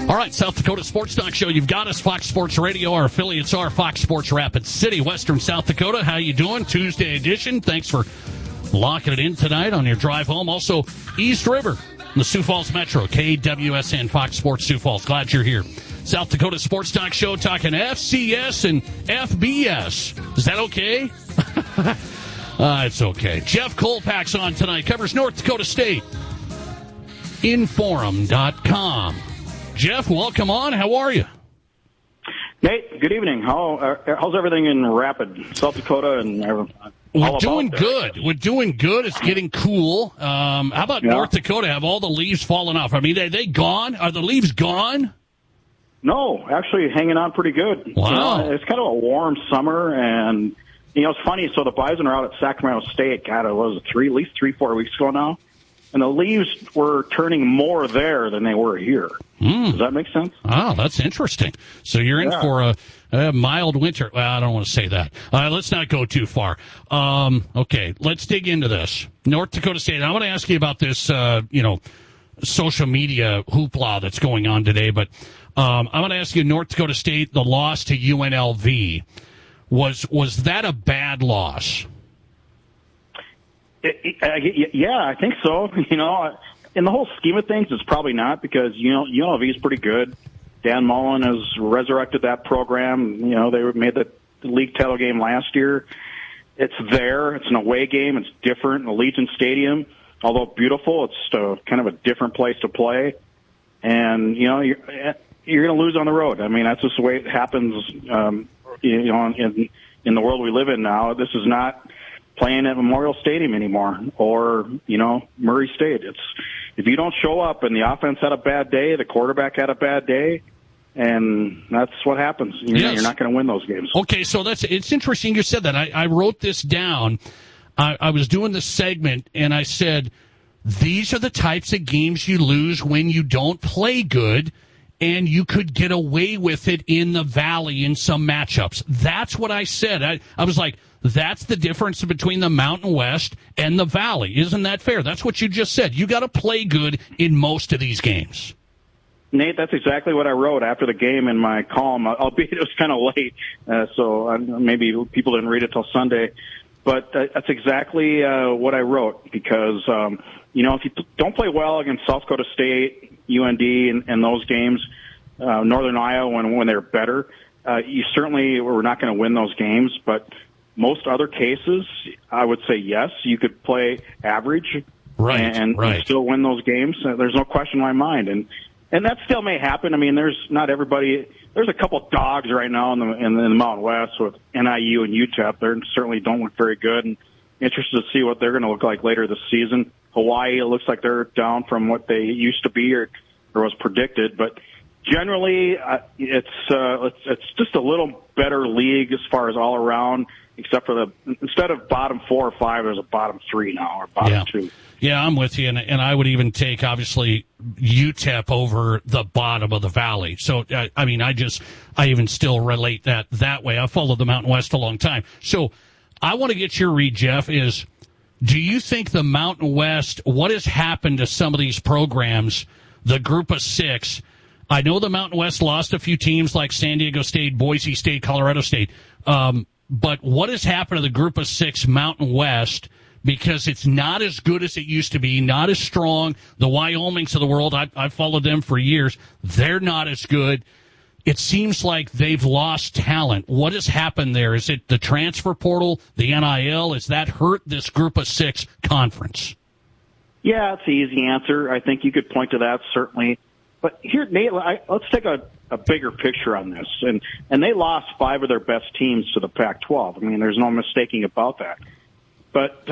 All right, South Dakota Sports Talk Show. You've got us, Fox Sports Radio. Our affiliates are Fox Sports Rapid City, Western South Dakota. How you doing? Tuesday edition. Thanks for locking it in tonight on your drive home. Also, East River, the Sioux Falls Metro, KWSN, Fox Sports Sioux Falls. Glad you're here. South Dakota Sports Talk Show talking FCS and FBS. Is that okay? It's okay. Jeff Kolpak's on tonight. Covers North Dakota State. Inforum.com. Jeff, welcome on. How are you? Nate, good evening. How's everything in Rapid, South Dakota? And we're doing good. We're doing good. It's getting cool. How about North Dakota? Have all the leaves fallen off? I mean, are they gone? Are the leaves gone? No, actually hanging on pretty good. Wow. It's kind of a warm summer, and it's funny. So the Bison are out at Sacramento State. God, it was at least 3-4 weeks ago now. And the leaves were turning more there than they were here. Does that make sense? Oh, that's interesting. So you're in for a mild winter. Well, I don't want to say that. Let's not go too far. Okay, let's dig into this. North Dakota State. I want to ask you about this, social media hoopla that's going on today. But I want to ask you, North Dakota State, the loss to UNLV, was that a bad loss? Yeah, I think so. In the whole scheme of things, it's probably not, because UNLV is pretty good. Dan Mullen has resurrected that program. They made the league title game last year. It's there. It's an away game. It's different. Allegiant Stadium, although beautiful, it's kind of a different place to play. And you're going to lose on the road. I mean, that's just the way it happens. In the world we live in now, this is not playing at Memorial Stadium anymore, or Murray State. If you don't show up and the offense had a bad day, the quarterback had a bad day, and that's what happens. You're not going to win those games. Okay, so it's interesting you said that. I wrote this down. I was doing this segment, and I said, these are the types of games you lose when you don't play good, and you could get away with it in the Valley in some matchups. That's what I said. I was like, that's the difference between the Mountain West and the Valley. Isn't that fair? That's what you just said. You got to play good in most of these games. Nate, that's exactly what I wrote after the game in my column, albeit it was kind of late, so maybe people didn't read it till Sunday. But that's exactly what I wrote, because, if you don't play well against South Dakota State, UND, and those games, Northern Iowa when they're better, you certainly were not going to win those games. But most other cases, I would say yes, you could play average and still win those games. There's no question in my mind. And that still may happen. I mean, there's a couple dogs right now in the Mountain West with NIU and UTEP. They certainly don't look very good, and interested to see what they're going to look like later this season. Hawaii, it looks like they're down from what they used to be or was predicted, but generally, it's just a little better league as far as all around, except for instead of bottom 4 or 5, there's a bottom 3 now, or bottom 2. Yeah, I'm with you, and I would even take, obviously, UTEP over the bottom of the Valley. So, I even still relate that way. I followed the Mountain West a long time. So, I want to get your read, Jeff, do you think the Mountain West, what has happened to some of these programs, the group of 6? I know the Mountain West lost a few teams like San Diego State, Boise State, Colorado State. But what has happened to the group of 6 Mountain West? Because it's not as good as it used to be, not as strong. The Wyomings of the world, I've followed them for years. They're not as good. It seems like they've lost talent. What has happened there? Is it the transfer portal, the NIL? Has that hurt this group of 6 conference? Yeah, it's the easy answer. I think you could point to that, certainly. But here, Nate, let's take a bigger picture on this. And they lost 5 of their best teams to the Pac-12. I mean, there's no mistaking about that. But,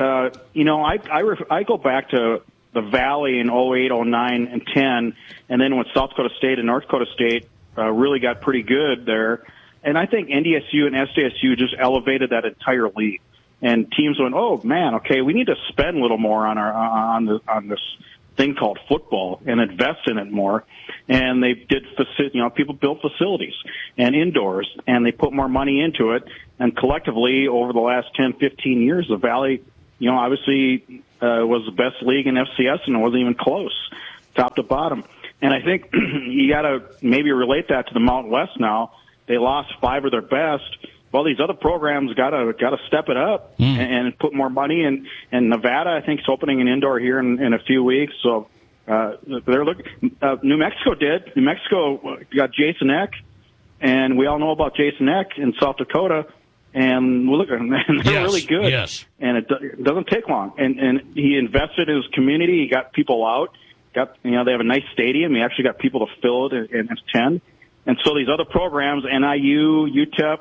I go back to the Valley in 08, 09, and 10, and then when South Dakota State and North Dakota State really got pretty good there. And I think NDSU and SDSU just elevated that entire league. And teams went, oh, man, okay, we need to spend a little more on this thing called football and invest in it more. And they did, people built facilities and indoors, and they put more money into it. And collectively, over the last 10, 15 years, the Valley, obviously was the best league in FCS, and it wasn't even close, top to bottom. And I think you got to maybe relate that to the Mountain West now. They lost 5 of their best. Well, these other programs got to step it up and put more money in. And Nevada, I think, is opening an indoor here in a few weeks. So they're looking. New Mexico did. New Mexico got Jason Eck, and we all know about Jason Eck in South Dakota. And look, and they're really good. Yes. And it doesn't take long. And he invested in his community. He got people out. They have a nice stadium. He actually got people to fill it and attend. And so these other programs, NIU, UTEP,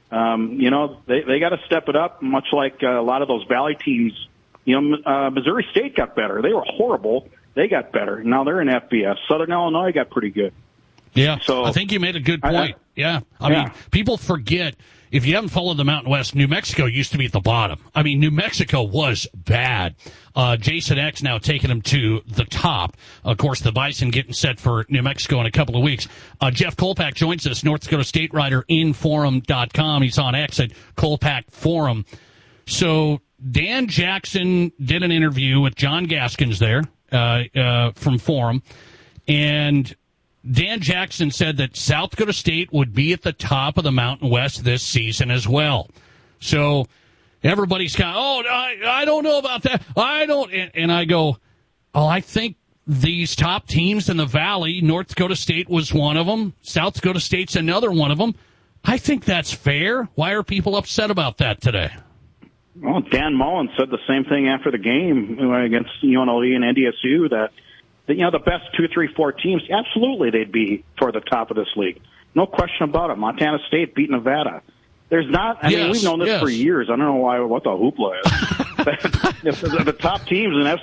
they got to step it up, much like a lot of those Valley teams. Missouri State got better. They were horrible. They got better. Now they're in FBS. Southern Illinois got pretty good. Yeah, so I think you made a good point. I mean, people forget, if you haven't followed the Mountain West, New Mexico used to be at the bottom. I mean, New Mexico was bad. Jason X now taking them to the top. Of course, the Bison getting set for New Mexico in a couple of weeks. Jeff Kolpack joins us, North Dakota State writer, Inforum.com. He's on X at Kolpack Forum. So Dan Jackson did an interview with John Gaskins there from Forum, and Dan Jackson said that South Dakota State would be at the top of the Mountain West this season as well. So everybody's kind of, I don't know about that. I don't. And I go, I think these top teams in the Valley, North Dakota State was one of them. South Dakota State's another one of them. I think that's fair. Why are people upset about that today? Well, Dan Mullen said the same thing after the game against UNLV and NDSU, that the best 2, 3, 4 teams, absolutely they'd be toward the top of this league. No question about it. Montana State beat Nevada. There's not, I mean, we've known this for years. I don't know what the hoopla is. The top teams in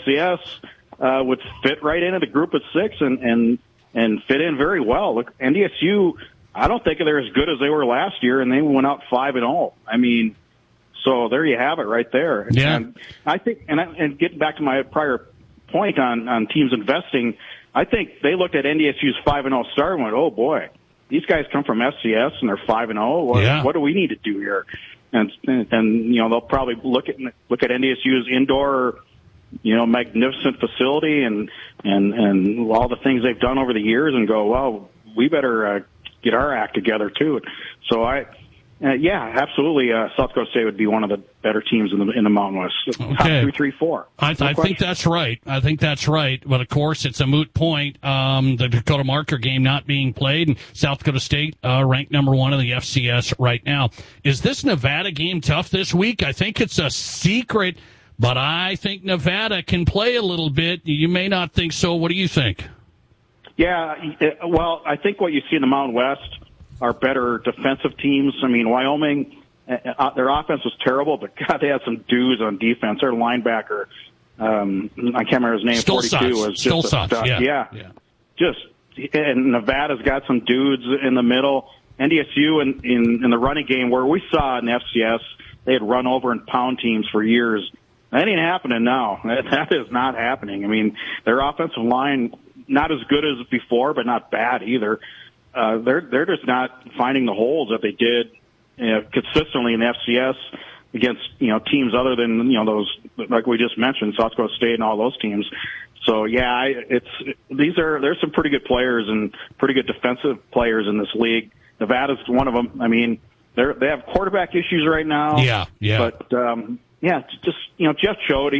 FCS would fit right into the group of 6 and fit in very well. Look, NDSU, I don't think they're as good as they were last year, and they went out 5-0. I mean, so there you have it right there. Yeah. And I think, and getting back to my prior point on teams investing, I think they looked at NDSU's 5-0 start and went, oh boy, these guys come from FCS and they're 5-0. What do we need to do here? And they'll probably look at NDSU's indoor, magnificent facility and all the things they've done over the years and go, well, we better get our act together too. So absolutely. South Dakota State would be one of the better teams in the Mountain West. Okay. Top 2, 3, 4. I think that's right. But of course, it's a moot point. The Dakota Marker game not being played, and South Dakota State ranked number 1 in the FCS right now. Is this Nevada game tough this week? I think it's a secret, but I think Nevada can play a little bit. You may not think so. What do you think? Yeah. Well, I think what you see in the Mountain West are better defensive teams. I mean, Wyoming, their offense was terrible, but God, they had some dudes on defense. Their linebacker, I can't remember his name, 42, was just a stud. Yeah. And Nevada's got some dudes in the middle. NDSU in the running game, where we saw in FCS, they had run over and pound teams for years. That ain't happening now. That is not happening. I mean, their offensive line, not as good as before, but not bad either. They're just not finding the holes that they did consistently in FCS against teams other than those like we just mentioned, South Dakota State and all those teams. So there's some pretty good players and pretty good defensive players in this league. Nevada's one of them. I mean, they have quarterback issues right now. Yeah. But Jeff showed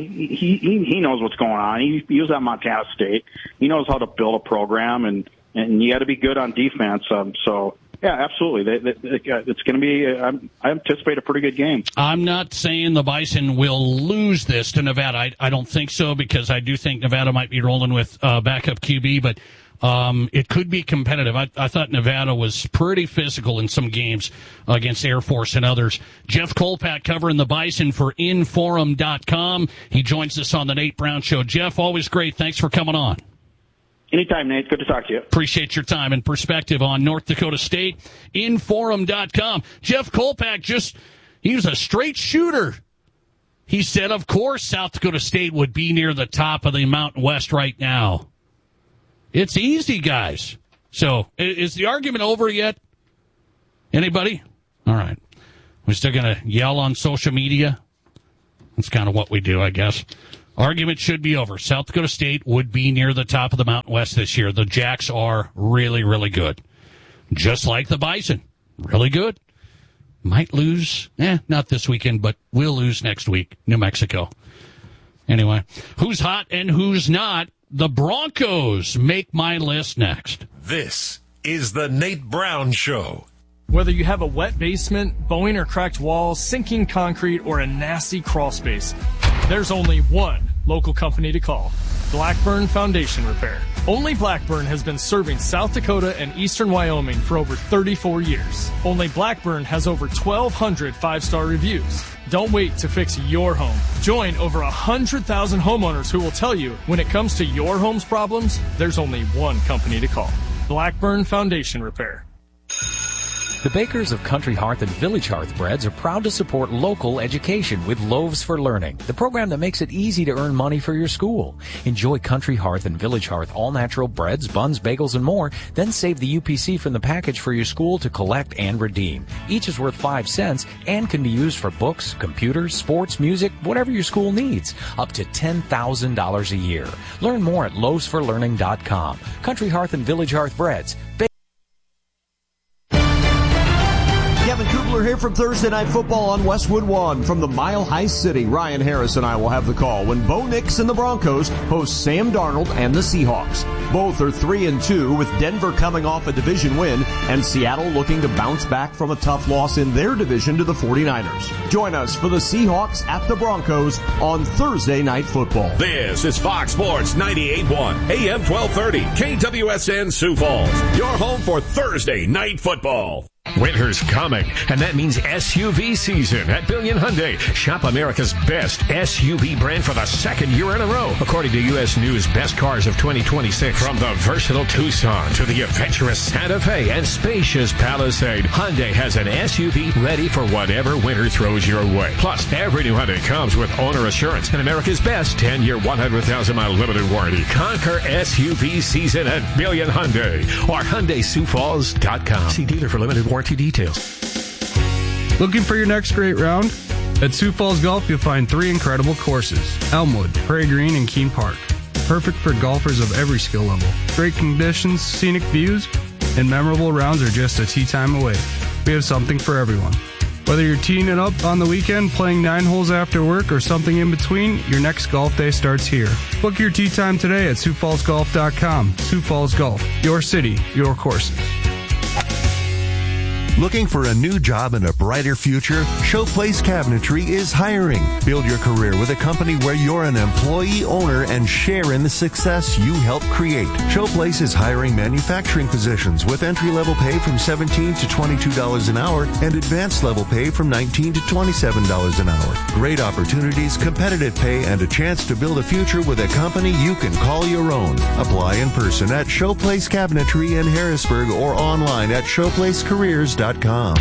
he knows what's going on. He was at Montana State. He knows how to build a program and you got to be good on defense. Absolutely. It's going to be, I anticipate a pretty good game. I'm not saying the Bison will lose this to Nevada. I don't think so, because I do think Nevada might be rolling with backup QB, but it could be competitive. I thought Nevada was pretty physical in some games against Air Force and others. Jeff Kolpack covering the Bison for Inforum.com. He joins us on the Nate Brown Show. Jeff, always great. Thanks for coming on. Anytime, Nate. Good to talk to you. Appreciate your time and perspective on North Dakota State. Inforum.com. Jeff Kolpack he was a straight shooter. He said, of course, South Dakota State would be near the top of the Mountain West right now. It's easy, guys. So, is the argument over yet? Anybody? All right. We're still going to yell on social media? That's kind of what we do, I guess. argument should be over. South Dakota State would be near the top of the Mountain West this year. The Jacks are really, really good. Just like the Bison. Really good. Might lose, not this weekend, but we'll lose next week. New Mexico. Anyway, who's hot and who's not? The Broncos make my list next. This is the Nate Brown Show. Whether you have a wet basement, bowing or cracked walls, sinking concrete, or a nasty crawl space, there's only one local company to call. Blackburn Foundation Repair. Only Blackburn has been serving South Dakota and eastern Wyoming for over 34 years. Only Blackburn has over 1,200 five-star reviews. Don't wait to fix your home. Join over 100,000 homeowners who will tell you when it comes to your home's problems, there's only one company to call. Blackburn Foundation Repair. The bakers of Country Hearth and Village Hearth Breads are proud to support local education with Loaves for Learning, the program that makes it easy to earn money for your school. Enjoy Country Hearth and Village Hearth all-natural breads, buns, bagels, and more. Then save the UPC from the package for your school to collect and redeem. Each is worth 5 cents and can be used for books, computers, sports, music, whatever your school needs. Up to $10,000 a year. Learn more at loavesforlearning.com. Country Hearth and Village Hearth Breads. Kevin Kubler here from Thursday Night Football on Westwood One from the Mile High City. Ryan Harris and I will have the call when Bo Nix and the Broncos host Sam Darnold and the Seahawks. Both are 3-2 with Denver coming off a division win and Seattle looking to bounce back from a tough loss in their division to the 49ers. Join us for the Seahawks at the Broncos on Thursday Night Football. This is Fox Sports 98.1 AM 1230 KWSN Sioux Falls. Your home for Thursday Night Football. Winter's coming, and that means SUV season at Billion Hyundai. Shop America's best SUV brand for the second year in a row, according to U.S. News Best Cars of 2026. From the versatile Tucson to the adventurous Santa Fe and spacious Palisade, Hyundai has an SUV ready for whatever winter throws your way. Plus, every new Hyundai comes with owner assurance and America's best 10-year, 100,000-mile limited warranty. Conquer SUV season at Billion Hyundai or HyundaiSiouxFalls.com. See dealer for limited warranty details. Looking for your next great round? At Sioux Falls Golf, you'll find 3 incredible courses: Elmwood, Prairie Green, and Keene Park. Perfect for golfers of every skill level. Great conditions, scenic views, and memorable rounds are just a tee time away. We have something for everyone. Whether you're teeing it up on the weekend, playing 9 holes after work, or something in between, your next golf day starts here. Book your tee time today at SiouxFallsGolf.com. Sioux Falls Golf, your city, your courses. Looking for a new job and a brighter future? Showplace Cabinetry is hiring. Build your career with a company where you're an employee owner and share in the success you help create. Showplace is hiring manufacturing positions with entry-level pay from $17 to $22 an hour and advanced level pay from $19 to $27 an hour. Great opportunities, competitive pay, and a chance to build a future with a company you can call your own. Apply in person at Showplace Cabinetry in Harrisburg or online at showplacecareers.com.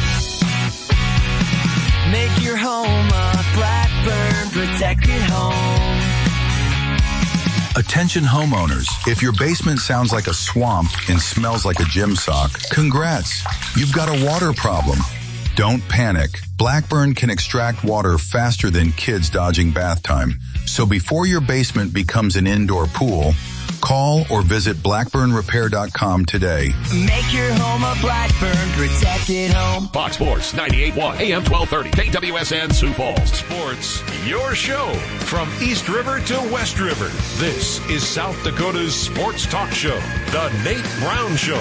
Make your home a Blackburn protected home. Attention homeowners, if your basement sounds like a swamp and smells like a gym sock, congrats, you've got a water problem. Don't panic. Blackburn can extract water faster than kids dodging bath time. So before your basement becomes an indoor pool, call or visit blackburnrepair.com today. Make your home a Blackburn protected home. Fox Sports 98.1 AM 1230 KWSN Sioux Falls. Sports, your show. From East River to West River, this is South Dakota's sports talk show, The Nate Brown Show.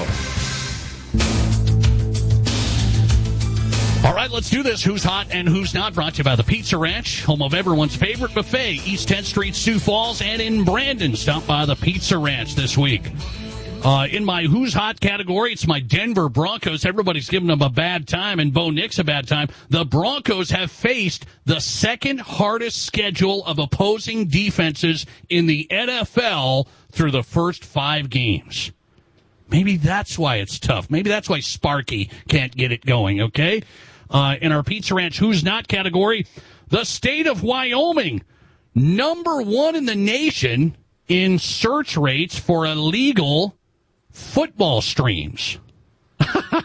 All right, let's do this. Who's hot and who's not? Brought to you by the Pizza Ranch, home of everyone's favorite buffet, East 10th Street, Sioux Falls, and in Brandon. Stop by the Pizza Ranch this week. In my who's hot category, it's my Denver Broncos. Everybody's giving them a bad time, and Bo Nix a bad time. The Broncos have faced the second hardest schedule of opposing defenses in the NFL through the first 5 games. Maybe that's why it's tough. Maybe that's why Sparky can't get it going, okay? In our Pizza Ranch Who's Not category, the state of Wyoming, number 1 in the nation in search rates for illegal football streams.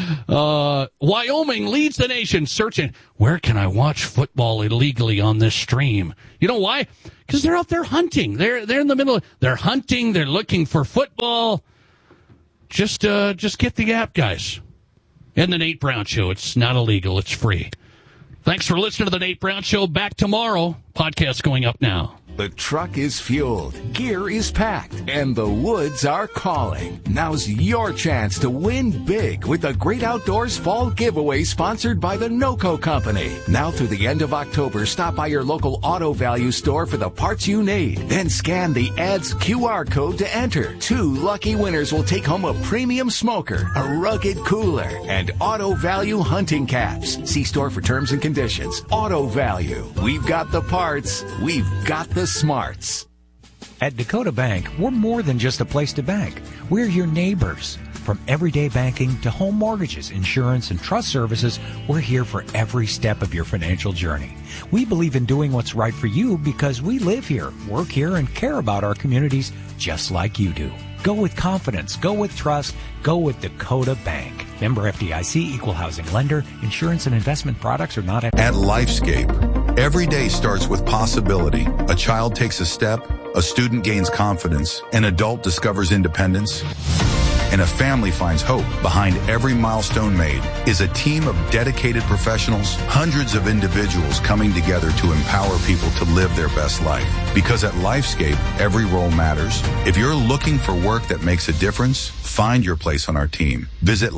Wyoming leads the nation searching, where can I watch football illegally on this stream? You know why? Because they're out there hunting. They're in the middle. They're hunting. They're looking for football. Just get the app, guys. And the Nate Brown Show. It's not illegal. It's free. Thanks for listening to the Nate Brown Show. Back tomorrow. Podcast going up now. The truck is fueled, gear is packed, and the woods are calling. Now's your chance to win big with the Great Outdoors Fall Giveaway sponsored by the NOCO Company. Now through the end of October, stop by your local Auto Value store for the parts you need. Then scan the ads QR code to enter. 2 lucky winners will take home a premium smoker, a rugged cooler, and Auto Value hunting caps. See store for terms and conditions. Auto Value. We've got the parts. We've got the smarts. At Dakota Bank, we're more than just a place to bank. We're your neighbors. From everyday banking to home mortgages, insurance, and trust services, we're here for every step of your financial journey. We believe in doing what's right for you because we live here, work here, and care about our communities just like you do. Go with confidence. Go with trust. Go with Dakota Bank. Member FDIC, equal housing lender. Insurance and investment products are not at Lifescape. Every day starts with possibility. A child takes a step, a student gains confidence, an adult discovers independence, and a family finds hope. Behind every milestone made is a team of dedicated professionals, hundreds of individuals coming together to empower people to live their best life. Because at Lifescape, every role matters. If you're looking for work that makes a difference, find your place on our team. Visit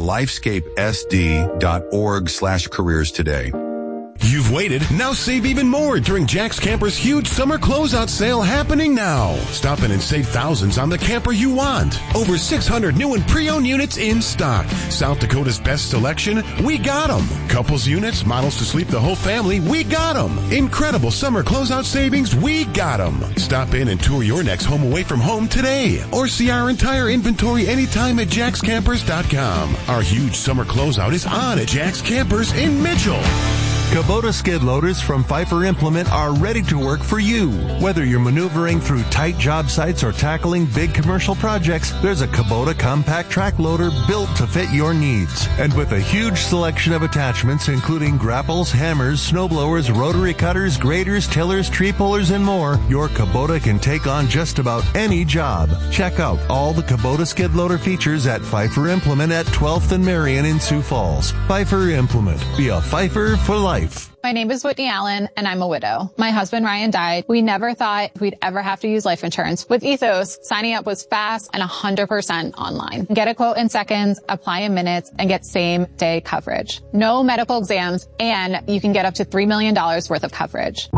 lifescapesd.org/careers today. You've waited, now save even more during Jack's Camper's huge summer closeout sale happening now. Stop in and save thousands on the camper you want. Over 600 new and pre-owned units in stock. South Dakota's best selection, we got them. Couples units, models to sleep the whole family, we got them. Incredible summer closeout savings, we got them. Stop in and tour your next home away from home today. Or see our entire inventory anytime at jackscampers.com. Our huge summer closeout is on at Jack's Campers in Mitchell. Kubota skid loaders from Pfeiffer Implement are ready to work for you. Whether you're maneuvering through tight job sites or tackling big commercial projects, there's a Kubota compact track loader built to fit your needs. And with a huge selection of attachments, including grapples, hammers, snowblowers, rotary cutters, graders, tillers, tree pullers, and more, your Kubota can take on just about any job. Check out all the Kubota skid loader features at Pfeiffer Implement at 12th and Marion in Sioux Falls. Pfeiffer Implement. Be a Pfeiffer for life. My name is Whitney Allen, and I'm a widow. My husband, Ryan, died. We never thought we'd ever have to use life insurance. With Ethos, signing up was fast and 100% online. Get a quote in seconds, apply in minutes, and get same-day coverage. No medical exams, and you can get up to $3 million worth of coverage.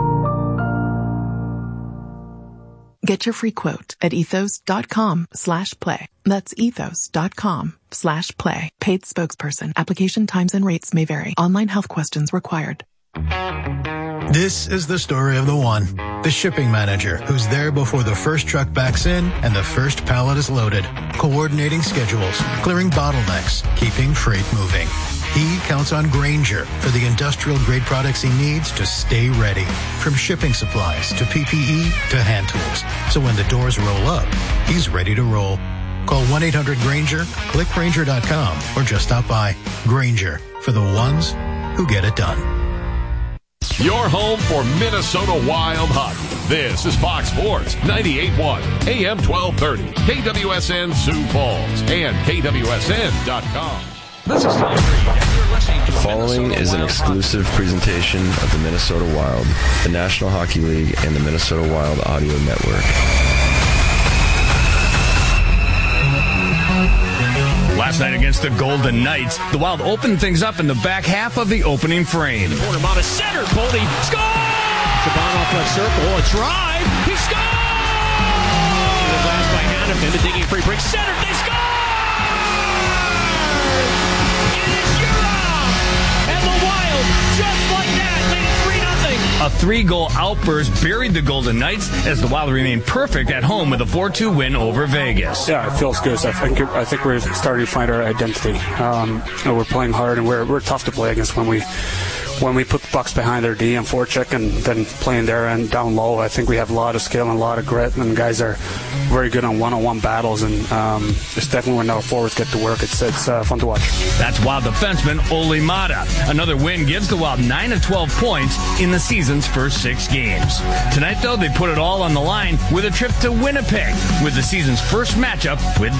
Get your free quote at ethos.com/play. That's ethos.com/play. Paid spokesperson. Application times and rates may vary. Online health questions required. This is the story of the one, the shipping manager who's there before the first truck backs in and the first pallet is loaded, coordinating schedules, clearing bottlenecks, keeping freight moving. He counts on Grainger for the industrial-grade products he needs to stay ready, from shipping supplies to PPE to hand tools. So when the doors roll up, he's ready to roll. Call 1-800-GRAINGER, click Grainger.com, or just stop by. Grainger, for the ones who get it done. Your home for Minnesota Wild hockey. This is Fox Sports 98.1 AM 1230, KWSN Sioux Falls, and KWSN.com. This is Tom Reed, and you're listening to The following is an exclusive presentation of the Minnesota Wild, the National Hockey League, and the Minnesota Wild Audio Network. Last night against the Golden Knights, the Wild opened things up in the back half of the opening frame. Corner on a center, Boldy scores! Chabon off left circle, a drive, he scores! The glass by Hannafin, the digging free break, center, they score! Just like that, made it 3-0. A 3-goal outburst buried the Golden Knights as the Wild remained perfect at home with a 4-2 win over Vegas. Yeah, it feels good. I think we're starting to find our identity. We're playing hard, and we're tough to play against when we when we put the Bucks behind their D and forecheck and then playing there and down low, I think we have a lot of skill and a lot of grit, and guys are very good on one-on-one battles, and it's definitely when our forwards get to work, it's fun to watch. That's Wild defenseman Ole Mata. Another win gives the Wild 9 of 12 points in the season's first 6 games. Tonight, though, they put it all on the line with a trip to Winnipeg with the season's first matchup with